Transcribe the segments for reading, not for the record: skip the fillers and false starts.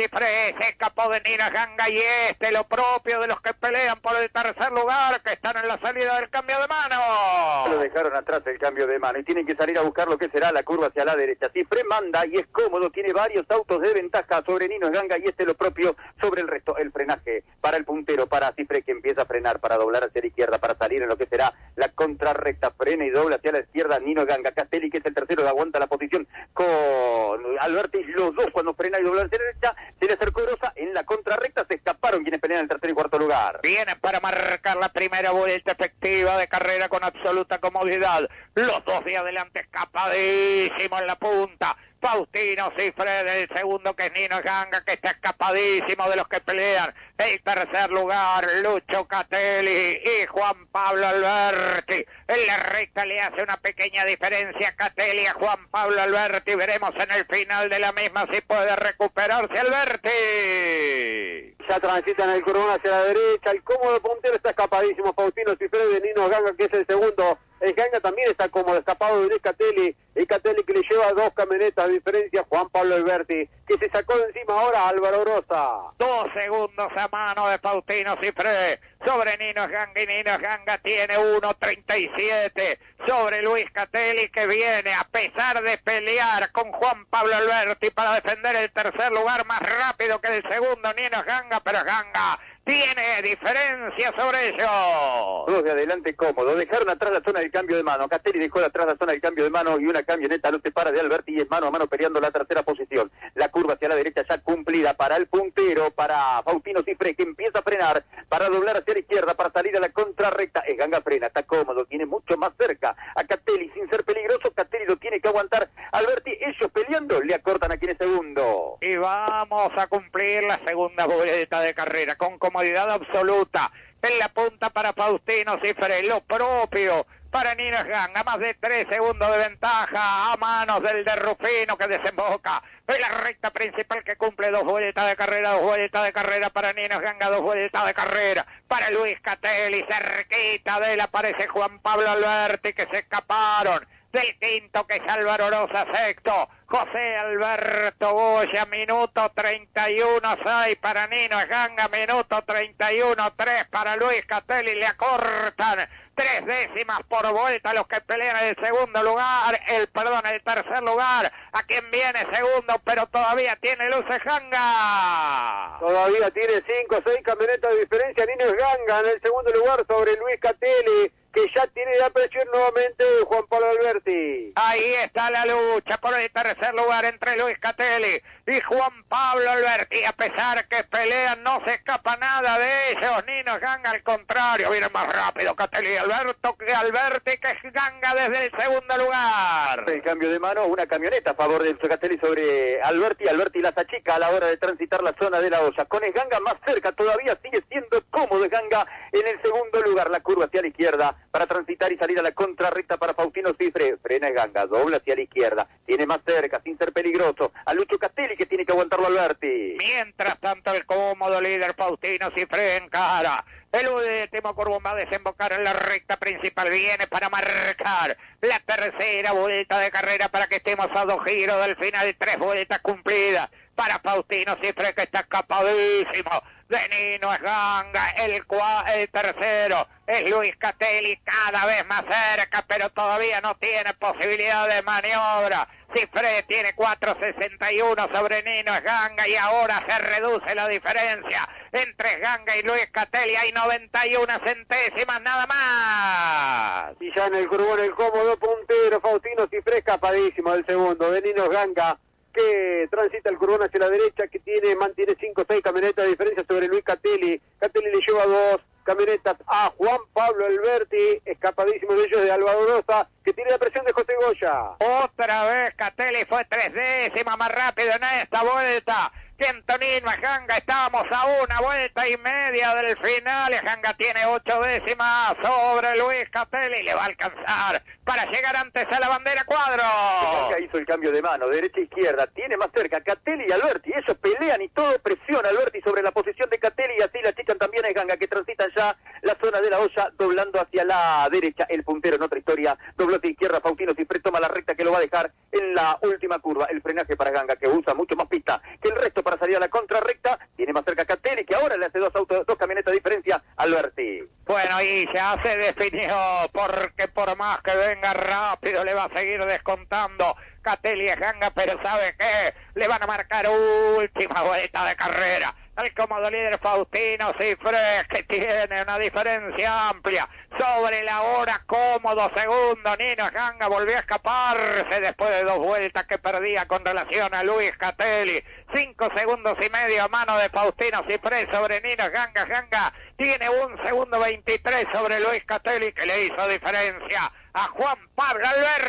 Cifré, se escapó de Nino Ganga y lo propio de los que pelean por el tercer lugar, que están en la salida del cambio de mano. Lo dejaron atrás el cambio de mano y tienen que salir a buscar lo que será la curva hacia la derecha. Cifré manda y es cómodo, tiene varios autos de ventaja sobre Nino Ganga y lo propio sobre el resto. El frenaje para el puntero, para Cifré, que empieza a frenar, para doblar hacia la izquierda, para salir en lo que será la contrarrecta. Frena y dobla hacia la izquierda Nino Ganga. Castelli, que es el tercero, aguanta la posición con Alberti. Los dos, cuando frena y dobla hacia la derecha, se le acercó Rosa. En la contrarrecta se escaparon quienes pelean el tercer y cuarto lugar. Vienen para marcar la primera vuelta efectiva de carrera con absoluta comodidad. Los dos de adelante escapadísimos en la punta. Faustino Cifré del segundo, que es Nino Ganga, que está escapadísimo de los que pelean. El tercer lugar, Lucho Catelli y Juan Pablo Alberti. En la recta le hace una pequeña diferencia a Catelli, a Juan Pablo Alberti. Veremos en el final de la misma si puede recuperarse Alberti. Ya transitan el curvón hacia la derecha. El cómodo puntero está escapadísimo. Faustino Cifré de Nino Ganga, que es el segundo. El Ganga también está cómodo, escapado de Catelli. El Catelli, que le lleva 2 camionetas de diferencia. Juan Pablo Alberti, que se sacó de encima ahora a Álvaro Rosa. 2 segundos a mano de Faustino Cifré sobre Nino Ganga, y Nino Ganga tiene 1.37 sobre Luis Catelli, que viene a pesar de pelear con Juan Pablo Alberti para defender el tercer lugar, más rápido que el segundo Nino Ganga, pero Ganga tiene diferencia sobre ellos. Dos de adelante cómodo, dejaron atrás la zona del cambio de mano. Catelli dejó atrás la zona del cambio de mano y una camioneta no se para de Alberti y es mano a mano peleando la tercera posición. La curva hacia la derecha ya cumplida para el puntero, para Faustino Cifré, que empieza a frenar para doblar hacia la izquierda, para salir a la contrarrecta. Es Ganga, frena, está cómodo, tiene mucho más cerca a Catelli sin ser peligroso. Catelli lo tiene que aguantar. Alberti, ellos peleando, le acortan aquí en el segundo. Y vamos a cumplir la segunda vuelta de carrera con comodidad absoluta. En la punta para Faustino Cifré, lo propio para Nino Ganga, más de 3 segundos de ventaja a manos del de Rufino, que desemboca en la recta principal, que cumple 2 vueltas de carrera, 2 vueltas de carrera para Nino Ganga, 2 vueltas de carrera para Luis Catelli. Cerquita de él aparece Juan Pablo Alberti, que se escaparon del quinto, que es Álvaro Rosa. Sexto, José Alberto Goya, minuto 31.6 para Nino Ganga, minuto 31.3 para Luis Catelli. Le acortan 3 décimas por vuelta los que pelean en el segundo lugar, el tercer lugar, a quien viene segundo, pero todavía tiene luces Ganga. Todavía tiene 5 o 6 camionetas de diferencia. Nino Ganga en el segundo lugar sobre Luis Catelli, que ya tiene la presión nuevamente Juan Pablo Alberti. Ahí está la lucha por el tercer lugar entre Luis Catelli y Juan Pablo Alberti. A pesar que pelean, no se escapa nada de ellos. Nino Ganga, al contrario, viene más rápido Catelli y Alberto que Alberti, que es Ganga desde el segundo lugar. El cambio de mano, una camioneta a favor de Catelli sobre Alberti. Alberti las achica a la hora de transitar la zona de la olla. Con el Ganga más cerca, todavía sigue siendo cómodo Ganga en el segundo lugar. La curva hacia la izquierda para transitar y salir a la contrarrecta para Faustino Cifré. Frena Ganga, dobla hacia la izquierda, tiene más cerca, sin ser peligroso, a Lucho Catelli, que tiene que aguantarlo Alberti. Mientras tanto, el cómodo líder Faustino Cifré encara. El último curvón va a desembocar en la recta principal, viene para marcar la tercera vuelta de carrera para que estemos a 2 giros del final, 3 vueltas cumplidas para Faustino Cifré, que está escapadísimo de Nino Ganga. El tercero es Luis Catelli, cada vez más cerca, pero todavía no tiene posibilidad de maniobra. Cifré tiene 4.61 sobre Nino Ganga y ahora se reduce la diferencia entre Ganga y Luis Catelli. Hay 91 centésimas nada más. Y ya en el curvón el cómodo puntero Faustino Cifré, escapadísimo del segundo de Nino Ganga, que transita el curvón hacia la derecha, que mantiene 5 o 6 camionetas de diferencia sobre Luis Catelli. Catelli le lleva 2 camionetas a Juan Pablo Alberti, escapadísimo de ellos de Álvaro Rosa, que tiene la presión de José Goya. Otra vez Catelli fue 3 décimas más rápido en esta vuelta que Antonino Ganga. Estábamos a 1 vuelta y media del final. Ganga tiene 8 décimas sobre Luis Catelli. Le va a alcanzar para llegar antes a la bandera cuadro. Ganga hizo el cambio de mano, derecha e izquierda, tiene más cerca Catelli y Alberti. Ellos pelean y todo presiona Alberti sobre la posición de Catelli, y así la chichan también a Ganga, que transitan ya la zona de la olla, doblando hacia la derecha. El puntero en otra historia, dobló hacia izquierda, Faustino Cifré toma la recta que lo va a dejar en la última curva. El frenaje para Ganga, que usa mucho más pista que el resto para salir a la contrarrecta. Tiene más cerca a Catelli, que ahora le hace dos camionetas de diferencia a Alberti. Bueno, y ya se definió, porque por más que venga rápido le va a seguir descontando Catelli a Ganga, pero ¿sabe qué? Le van a marcar última vuelta de carrera. El cómodo líder Faustino Cifrés, que tiene una diferencia amplia sobre la hora, cómodo segundo. Nino Ganga volvió a escaparse después de 2 vueltas que perdía con relación a Luis Catelli. 5 segundos y medio a mano de Faustino Cifrés sobre Nino Ganga. Ganga tiene 1 segundo 23 sobre Luis Catelli, que le hizo diferencia a Juan Pablo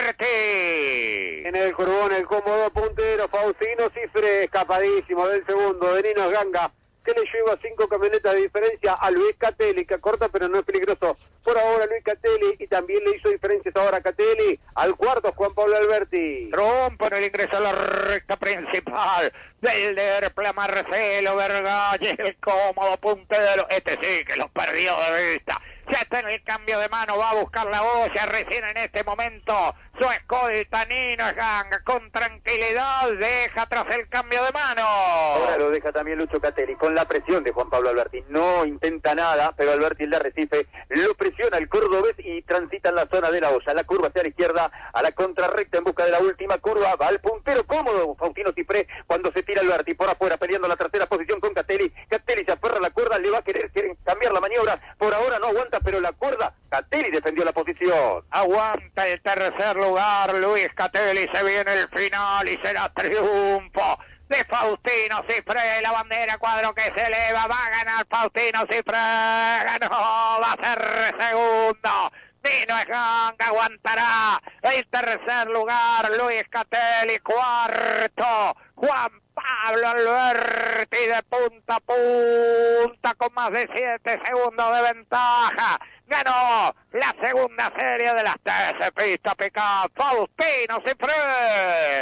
Alberti. En el curbón el cómodo puntero Faustino Cifrés, escapadísimo del segundo de Nino Ganga, que le lleva 5 camionetas de diferencia a Luis Catelli, que acorta pero no es peligroso por ahora Luis Catelli, y también le hizo diferencias ahora a Catelli. Al cuarto Juan Pablo Alberti. Trompo en el ingreso a la recta principal del Derpla Marcelo Vergalles, el cómodo puntero. Este sí que los perdió de vista. Ya está en el cambio de mano, va a buscar la olla recién en este momento. Su escolta Nino Ganga con tranquilidad deja tras el cambio de mano. Ahora lo deja también Lucho Catelli con la presión de Juan Pablo Alberti. No intenta nada, pero Alberti el de Arrecife lo presiona el cordobés y transita en la zona de la olla. La curva hacia la izquierda, a la contrarrecta en busca de la última curva. Va al puntero cómodo Faustino Cifrés cuando se tira Alberti por afuera peleando la tercera posición con Catelli. Catelli se aferra a la cuerda, le va a querer cambiar la maniobra. Por ahora no aguanta, pero la cuerda, Catelli defendió la posición. Aguanta el tercer lugar Luis Catelli, se viene el final y será triunfo de Faustino Cifrés. La bandera cuadro que se eleva, va a ganar Faustino Cifrés, ganó, va a ser segundo. Nino Ganga aguantará el tercer lugar, Luis Catelli cuarto, Juan Pablo Alberti de punta a punta con más de 7 segundos de ventaja. Ganó la segunda serie de las TC Pista Pickup, Faustino Cifrés.